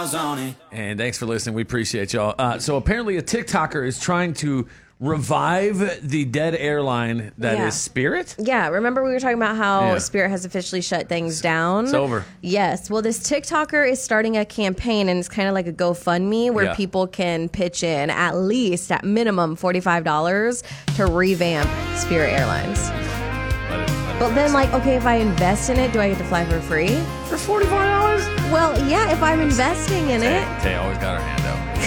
miles on it. And thanks for listening. We appreciate y'all. So apparently a TikToker is trying to revive the dead airline that is Spirit. Yeah, remember we were talking about how Spirit has officially shut things down? It's over. Yes. Well, this TikToker is starting a campaign, and it's kind of like a GoFundMe where people can pitch in at minimum $45 to revamp Spirit Airlines. But then, okay, if I invest in it, do I get to fly for free? For $45? Well, yeah, if I'm investing in it. Tay always got her hand out.